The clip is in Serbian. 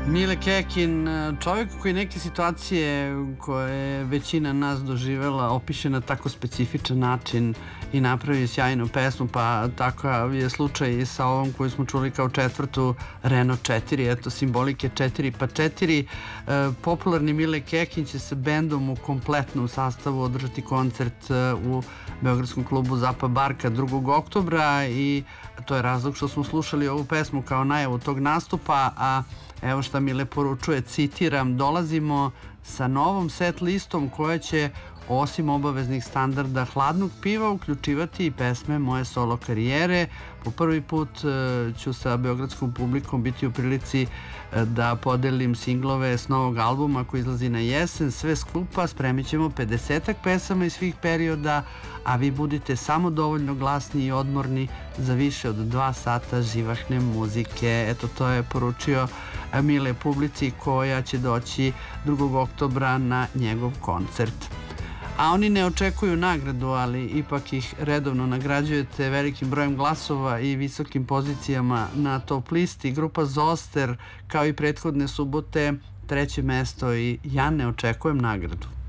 Mile Kekin, čovjek koji neke situacije koje je većina nas doživela opiše na tako specifičan način i napravi sjajnu pesmu, pa takav je slučaj i sa ovom koju smo čuli kao četvrtu, Renault 4, eto simbolike 4 pa 4. Popularni Mile Kekin će sa bendom u kompletnom sastavu održati koncert u Beogradskom klubu Zapa Barka 2. oktobra i to je razlog što smo slušali ovu pesmu kao najavu tog nastupa, a evo šta Mile poručuje, citiram: dolazimo sa novom set listom koja će osim obaveznih standarda hladnog piva uključivati i pesme moje solo karijere. Po prvi put ću sa beogradskom publikom biti u prilici da podelim singlove s novog albuma koji izlazi na jesen. Sve skupa spremit ćemo 50-ak pesama iz svih perioda, a vi budite samo dovoljno glasni i odmorni za više od 2 sata živahne muzike. Eto, to je poručio Mile publici koja će doći 2. oktobra na njegov koncert. A oni ne očekuju nagradu, ali ipak ih redovno nagrađujete velikim brojem glasova i visokim pozicijama na top listi. Grupa Zoster, kao i prethodne subote, 3. mesto i ja ne očekujem nagradu.